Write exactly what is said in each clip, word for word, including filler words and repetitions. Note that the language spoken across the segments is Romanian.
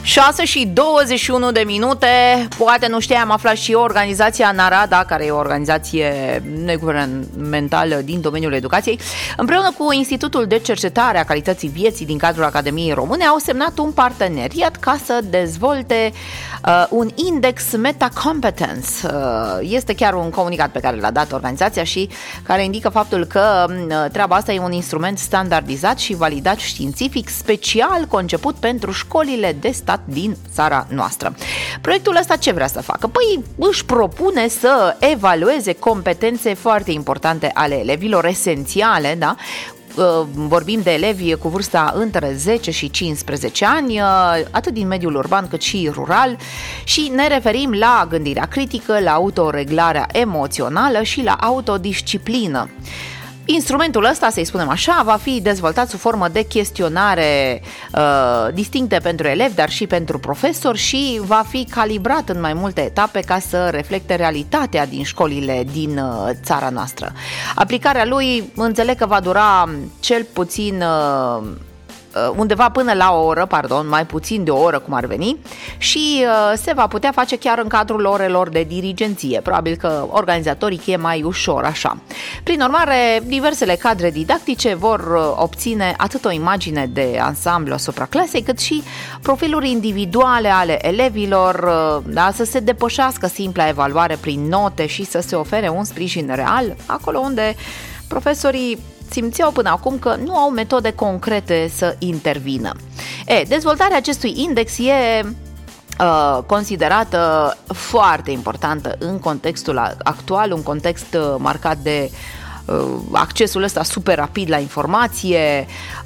șase și douăzeci și unu de minute. Poate nu știai, am aflat și organizația Narada, care e o organizație neguvernamentală din domeniul educației, împreună cu Institutul de Cercetare a Calității Vieții din cadrul Academiei Române, au semnat un parteneriat ca să dezvolte uh, un index Metacompetence. Uh, este chiar un comunicat pe care l-a dat organizația și care indică faptul că uh, treaba asta e un instrument standardizat și validat științific, special conceput pentru școlile de stat din țara noastră. Proiectul ăsta ce vrea să facă? Păi își propune să evalueze competențe foarte importante ale elevilor, esențiale, da? Vorbim de elevi cu vârsta între zece și cincisprezece ani, atât din mediul urban cât și rural, și ne referim la gândirea critică, la autoreglarea emoțională și la autodisciplină. Instrumentul ăsta, să-i spunem așa, va fi dezvoltat sub formă de chestionare uh, distincte pentru elevi, dar și pentru profesori, și va fi calibrat în mai multe etape ca să reflecte realitatea din școlile din uh, țara noastră. Aplicarea lui, înțeleg că va dura cel puțin uh, undeva până la o oră, pardon, mai puțin de o oră cum ar veni, și uh, se va putea face chiar în cadrul orelor de dirigenție. Probabil că organizatorii e mai ușor așa. Prin urmare, diversele cadre didactice vor uh, obține atât o imagine de ansamblu asupra clasei, cât și profiluri individuale ale elevilor, uh, da, să se depășească simpla evaluare prin note și să se ofere un sprijin real acolo unde profesorii simțeau până acum că nu au metode concrete să intervină. E, dezvoltarea acestui index e uh, considerată foarte importantă în contextul actual, un context uh, marcat de accesul ăsta super rapid la informație,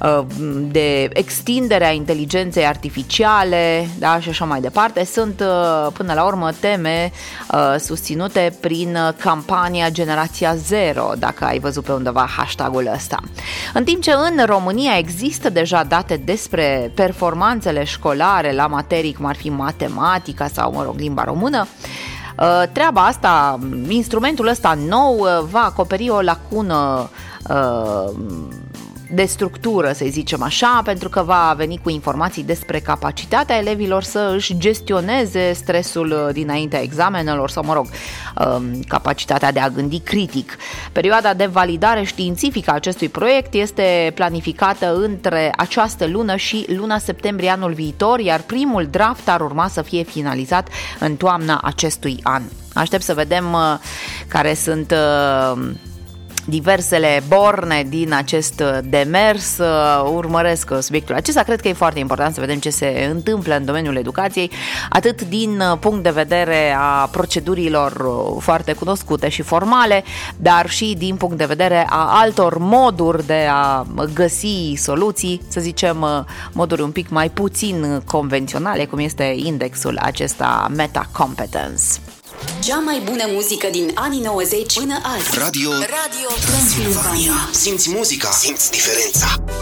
de extinderea inteligenței artificiale, da, și așa mai departe. Sunt până la urmă teme susținute prin campania Generația Zero, dacă ai văzut pe undeva hashtagul ăsta. În timp ce în România există deja date despre performanțele școlare la materii cum ar fi matematica sau, mă rog, limba română, treaba asta, instrumentul ăsta nou va acoperi o lacună de structură, să zicem așa, pentru că va veni cu informații despre capacitatea elevilor să își gestioneze stresul dinaintea examenelor sau, mă rog, capacitatea de a gândi critic. Perioada de validare științifică a acestui proiect este planificată între această lună și luna septembrie anul viitor, iar primul draft ar urma să fie finalizat în toamna acestui an. Aștept să vedem care sunt diversele borne din acest demers. Urmăresc subiectul acesta. Cred că e foarte important să vedem ce se întâmplă în domeniul educației, atât din punct de vedere a procedurilor foarte cunoscute și formale, dar și din punct de vedere a altor moduri de a găsi soluții, să zicem moduri un pic mai puțin convenționale, cum este indexul acesta Metacompetence. Cea mai bună muzică din anii nouăzeci până azi. Radio, Radio Transilvania. Simți muzica, simți diferența.